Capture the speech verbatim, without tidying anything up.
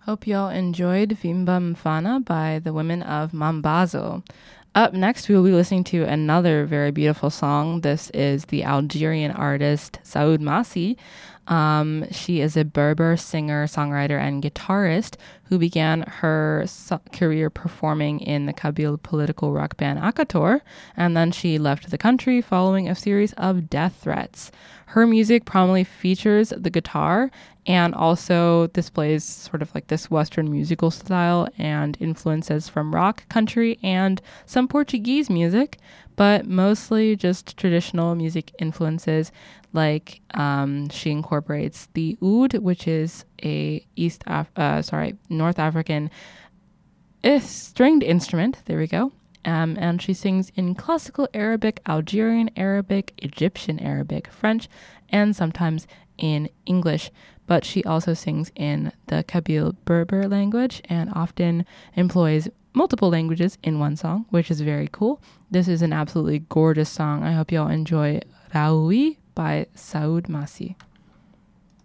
Hope y'all enjoyed Vimba Mfana by the women of Mambazo. Up next, we will be listening to another very beautiful song. This is the Algerian artist Saoud Masi. Um, she is a Berber singer, songwriter, and guitarist who began her so- career performing in the Kabyle political rock band Akator, and then she left the country following a series of death threats. Her music prominently features the guitar and also displays sort of like this Western musical style and influences from rock, country, and some Portuguese music, but mostly just traditional music influences. Like um, she incorporates the oud, which is a East Af- uh, sorry North African uh, stringed instrument. There we go. Um, and she sings in classical Arabic, Algerian Arabic, Egyptian Arabic, French, and sometimes in English. But she also sings in the Kabyle Berber language and often employs multiple languages in one song, which is very cool. This is an absolutely gorgeous song. I hope y'all enjoy Raoui by Saoud Masi.